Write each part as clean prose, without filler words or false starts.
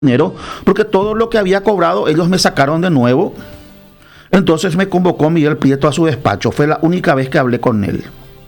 dinero, porque todo lo que había cobrado ellos me sacaron de nuevo. Entonces me convocó Miguel Prieto a su despacho. Fue la única vez que hablé con él.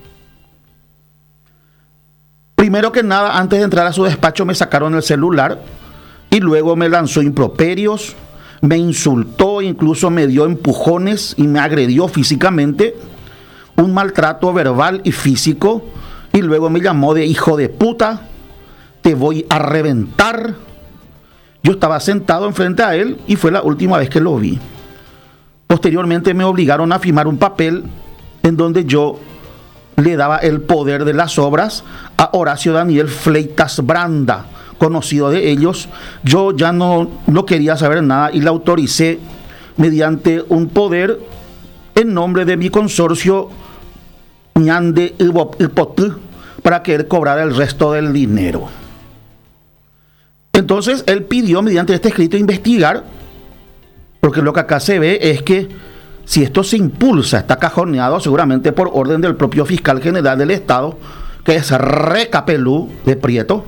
Primero que nada, antes de entrar a su despacho, me sacaron el celular y luego me lanzó improperios, me insultó, incluso me dio empujones y me agredió físicamente, un maltrato verbal y físico, y luego me llamó de hijo de puta, te voy a reventar. Yo estaba sentado enfrente a él y fue la última vez que lo vi. Posteriormente me obligaron a firmar un papel en donde yo le daba el poder de las obras a Horacio Daniel Fleitas Branda, conocido de ellos. Yo ya no quería saber nada y le autoricé mediante un poder en nombre de mi consorcio Ñande Ipotú para que él cobrara el resto del dinero. Entonces él pidió mediante este escrito investigar, porque lo que acá se ve es que si esto se impulsa, está cajoneado seguramente por orden del propio fiscal general del Estado, que es Recapelú de Prieto.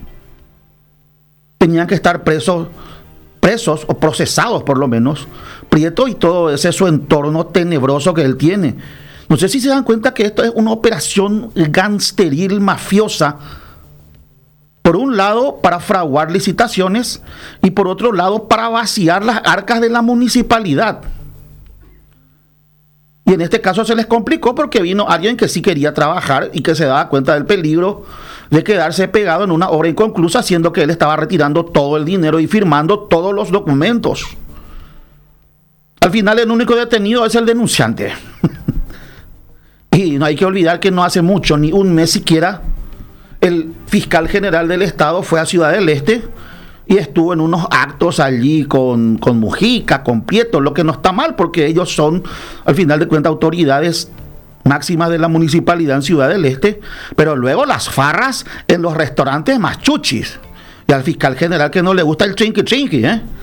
Tenían que estar presos o procesados por lo menos Prieto y todo ese su entorno tenebroso que él tiene. No sé si se dan cuenta que esto es una operación gangsteril mafiosa. Por un lado, para fraguar licitaciones y por otro lado, para vaciar las arcas de la municipalidad. Y en este caso se les complicó porque vino alguien que sí quería trabajar y que se daba cuenta del peligro de quedarse pegado en una obra inconclusa, siendo que él estaba retirando todo el dinero y firmando todos los documentos. Al final, el único detenido es el denunciante. Y no hay que olvidar que no hace mucho, ni un mes siquiera, el fiscal general del Estado fue a Ciudad del Este y estuvo en unos actos allí con Mujica, con Prieto, lo que no está mal porque ellos son, al final de cuentas, autoridades máximas de la municipalidad en Ciudad del Este, pero luego las farras en los restaurantes más chuchis. Y al fiscal general que no le gusta el chinqui,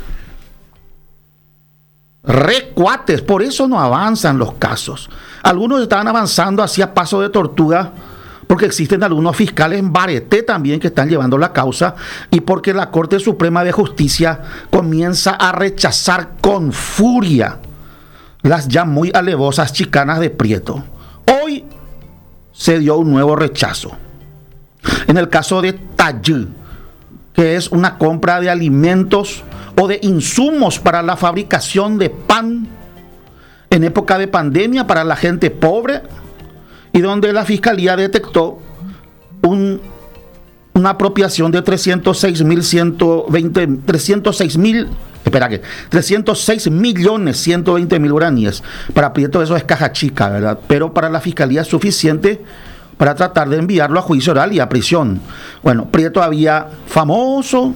recuates, por eso no avanzan los casos. Algunos estaban avanzando hacia paso de tortuga, porque existen algunos fiscales en Bareté también que están llevando la causa y porque la Corte Suprema de Justicia comienza a rechazar con furia las ya muy alevosas chicanas de Prieto. Hoy se dio un nuevo rechazo. En el caso de Tallú, que es una compra de alimentos o de insumos para la fabricación de pan en época de pandemia para la gente pobre, y donde la fiscalía detectó una apropiación de 306 millones 120 mil guaraníes. Para Prieto eso es caja chica, ¿verdad? Pero para la fiscalía es suficiente para tratar de enviarlo a juicio oral y a prisión. Bueno, Prieto había famoso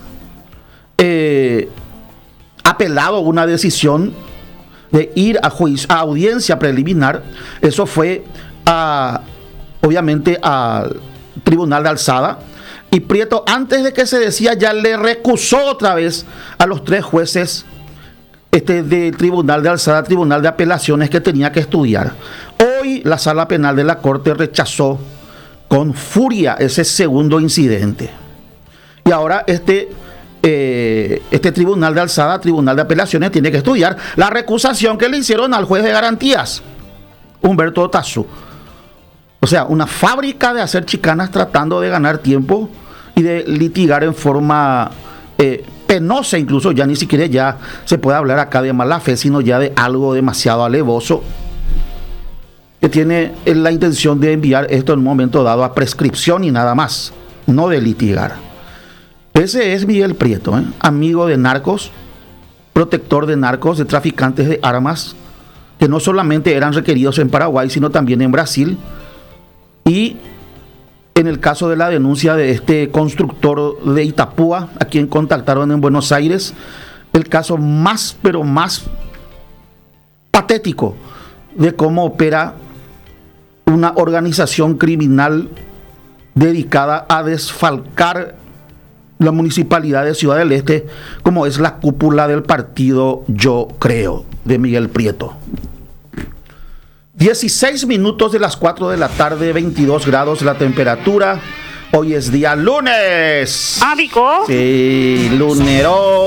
apelado una decisión de ir a audiencia preliminar. Eso fue obviamente al Tribunal de Alzada, y Prieto, antes de que se decía, ya le recusó otra vez a los 3 jueces del Tribunal de Alzada, Tribunal de Apelaciones, que tenía que estudiar. Hoy la Sala Penal de la Corte rechazó con furia ese segundo incidente, y ahora este Tribunal de Alzada, Tribunal de Apelaciones, tiene que estudiar la recusación que le hicieron al juez de garantías, Humberto Tazú. O sea, una fábrica de hacer chicanas tratando de ganar tiempo y de litigar en forma penosa, incluso ya ni siquiera ya se puede hablar acá de mala fe, sino ya de algo demasiado alevoso, que tiene la intención de enviar esto en un momento dado a prescripción y nada más, no de litigar. Ese es Miguel Prieto, amigo de narcos, protector de narcos, de traficantes de armas, que no solamente eran requeridos en Paraguay, sino también en Brasil. Y en el caso de la denuncia de este constructor de Itapúa, a quien contactaron en Buenos Aires, el caso más, pero más patético de cómo opera una organización criminal dedicada a desfalcar la municipalidad de Ciudad del Este, como es la cúpula del partido Yo Creo, de Miguel Prieto. 16 minutos de las 4 de la tarde, 22 grados la temperatura. Hoy es día lunes. Ah, Vico. Sí, lunero.